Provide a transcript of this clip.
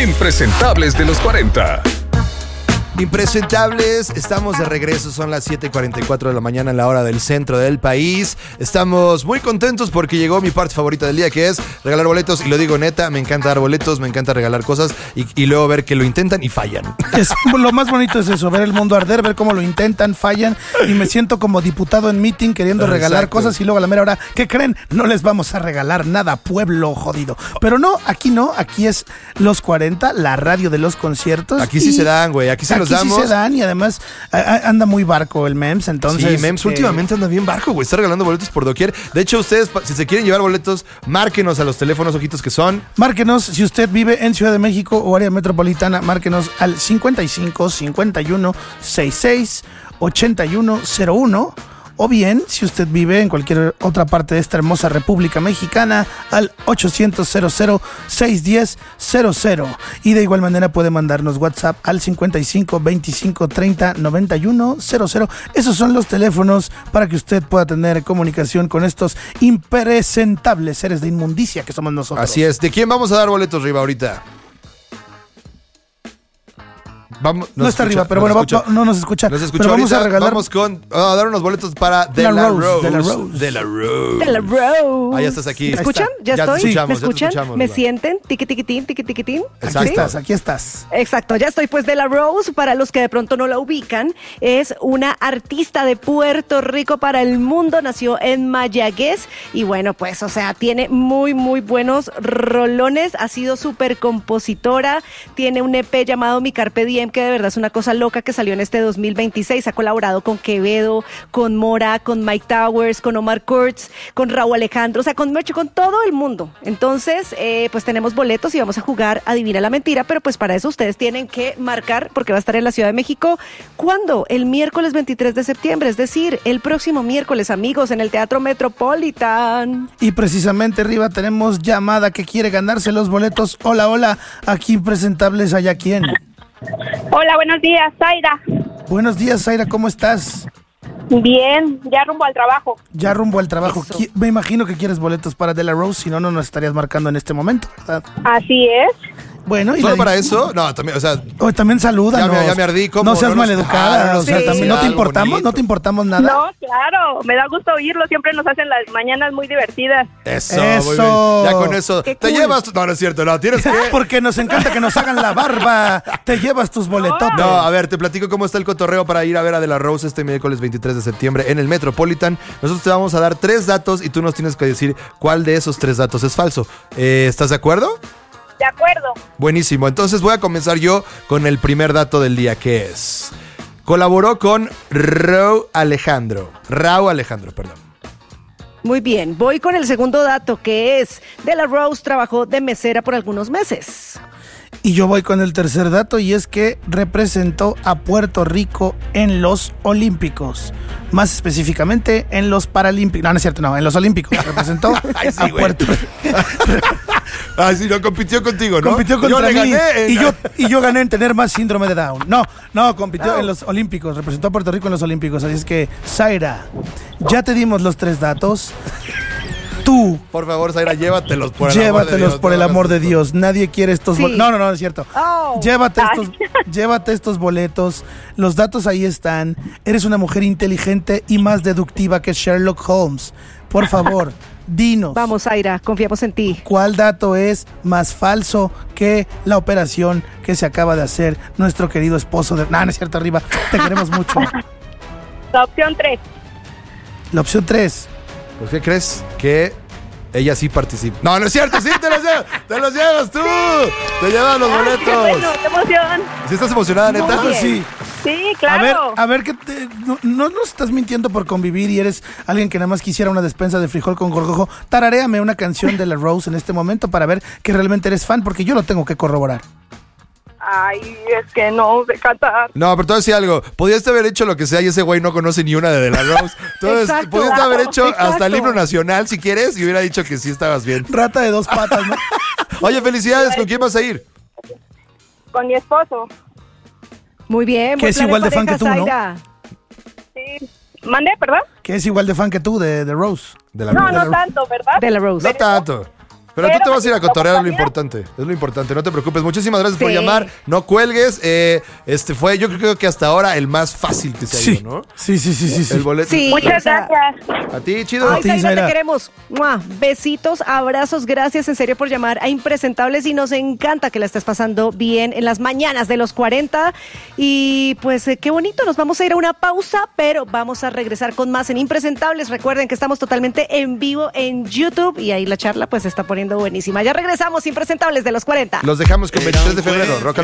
impresentables de los 40. Impresentables, estamos de regreso, son las 7:44 de la mañana en la hora del centro del país. Estamos muy contentos porque llegó mi parte favorita del día, que es regalar boletos. Y lo digo neta, me encanta dar boletos, me encanta regalar cosas y luego ver que lo intentan y fallan. Lo más bonito es eso, ver el mundo arder, ver cómo lo intentan, fallan. Y me siento como diputado en meeting queriendo regalar cosas y luego a la mera hora, ¿qué creen? No les vamos a regalar nada, pueblo jodido. Pero no, aquí es Los 40, la radio de los conciertos. Aquí sí se dan, güey, aquí sí los damos. Sí se dan y además anda muy barco el Mems, entonces... Sí, Mems últimamente anda bien barco, güey, está regalando boletos por doquier. De hecho, ustedes, si se quieren llevar boletos, márquenos a los teléfonos ojitos que son. Márquenos, si usted vive en Ciudad de México o área metropolitana, márquenos al 55 51 66 8101. O bien, si usted vive en cualquier otra parte de esta hermosa República Mexicana, al 800-00-610-00. Y de igual manera puede mandarnos WhatsApp al 55 25 30 91 00. Esos son los teléfonos para que usted pueda tener comunicación con estos impresentables seres de inmundicia que somos nosotros. Así es. ¿De quién vamos a dar boletos, Riva, ahorita? No está arriba, pero bueno, no nos escucha. Nos escuchó. Pero vamos ahorita, a regalar. vamos a dar unos boletos para De La Rose. Ah, ya estás aquí. ¿Me escuchan? ¿Ya te estoy? escuchamos, ¿Me escuchan? escuchamos, ¿Me sienten? Tiquitiquitín. Aquí estás. Exacto, ya estoy. Pues De La Rose, para los que de pronto no la ubican, es una artista de Puerto Rico para el mundo. Nació en Mayagüez y bueno, pues, o sea, tiene muy, muy buenos rolones. Ha sido súper compositora. Tiene un EP llamado Mi Carpe Diem, que de verdad es una cosa loca, que salió en este 2026. Ha colaborado con Quevedo, con Mora, con Mike Towers, con Omar Kurtz, con Raúl Alejandro, o sea, con todo el mundo. Entonces, pues tenemos boletos y vamos a jugar Adivina la Mentira, pero pues para eso ustedes tienen que marcar, porque va a estar en la Ciudad de México. ¿Cuándo? El miércoles 23 de septiembre, es decir, el próximo miércoles, amigos, en el Teatro Metropolitan. Y precisamente arriba tenemos llamada que quiere ganarse los boletos. Hola, aquí impresentables, ¿allá quién? Hola, buenos días, Zaira. Buenos días, Zaira, ¿cómo estás? Bien, ya rumbo al trabajo. Ya rumbo al trabajo. Me imagino que quieres boletos para De La Rose, si no, no nos estarías marcando en este momento, ¿verdad? Así es. Bueno, ¿Solo para eso? No, también, o sea... también salúdanos. Ya me ardí. ¿Cómo? No seas maleducada, o sea, también no te importamos, no te importamos nada. No, claro, me da gusto oírlo, siempre nos hacen las mañanas muy divertidas. Eso. Muy bien. Ya con eso. Qué Te cool. llevas... No es cierto, no, tienes que... Porque nos encanta que nos hagan la barba. Te llevas tus boletotes. No, a ver, te platico cómo está el cotorreo para ir a ver a De La Rose este miércoles 23 de septiembre en el Metropolitan. Nosotros te vamos a dar 3 datos y tú nos tienes que decir cuál de esos 3 datos es falso. ¿Estás de acuerdo? De acuerdo. Buenísimo, entonces voy a comenzar yo con el primer dato del día, que es... Colaboró con Raúl Alejandro, perdón. Muy bien, voy con el segundo dato, que es De La Rose trabajó de mesera por algunos meses. Y yo voy con el tercer dato, y es que representó a Puerto Rico en los Olímpicos. Más específicamente en los Paralímpicos. No es cierto, no, en los Olímpicos. Representó Ay, sí, a Puerto Rico. Ah, sí, no, compitió contigo, ¿no? Compitió contra yo mí. le gané Y yo gané en tener más síndrome de Down. No, compitió en los Olímpicos. Representó a Puerto Rico en los Olímpicos. Así es que, Zaira, ya te dimos los 3 datos. Tú, por favor, Zaira, llévatelos por el amor de Dios. Nadie quiere estos Sí. boletos. No, es cierto. Oh. Llévate estos boletos. Los datos ahí están. Eres una mujer inteligente y más deductiva que Sherlock Holmes. Por favor, dinos. Vamos, Zaira, confiamos en ti. ¿Cuál dato es más falso que la operación que se acaba de hacer nuestro querido esposo de... No es cierto, arriba. Te queremos mucho. La opción 3. La opción 3. ¿Por qué crees que ella sí participa? No es cierto, sí, te los llevas tú. Te llevas los boletos. ¡Qué bueno, qué emoción! ¿Sí estás emocionada, neta? Muy bien. Sí. Sí, claro. A ver, que no nos estás mintiendo por convivir y eres alguien que nada más quisiera una despensa de frijol con gorgojo. Tararéame una canción de La Rose en este momento para ver que realmente eres fan, porque yo lo tengo que corroborar. Ay, es que no sé cantar. No, pero te voy a decir algo. Podías haber hecho lo que sea y ese güey no conoce ni una de La Rose. Entonces, Exacto, podías haber hecho exacto. hasta el himno nacional si quieres y hubiera dicho que sí estabas bien. Rata de 2 patas, ¿no? Oye, felicidades. ¿Con quién vas a ir? Con mi esposo. Muy bien. Que buen es plan igual de fan pareja, que tú, ¿no? Zaira. Sí. ¿Mande, perdón? Que es igual de fan que tú de Rose. De la No, de la- no tanto, ¿verdad? De La Rose. No tanto. Pero tú te vas a ir a cotorrear, es lo compañía. importante. Es lo importante, no te preocupes. Muchísimas gracias por Sí. llamar. No cuelgues. Fue, yo creo que hasta ahora el más fácil que se ha Sí. ido, ¿no? Sí. El boleto. Sí. Muchas O sea, gracias. A ti, chido. Ay, ti, Zaira, Zaira. te queremos. ¡Mua! Besitos, abrazos, gracias en serio por llamar a Impresentables y nos encanta que la estés pasando bien en las mañanas de los 40. Y pues qué bonito, nos vamos a ir a una pausa, pero vamos a regresar con más en Impresentables. Recuerden que estamos totalmente en vivo en YouTube y ahí la charla pues se está poniendo buenísima. Ya regresamos, Impresentables de los 40. Los dejamos con 23 de febrero. Rock and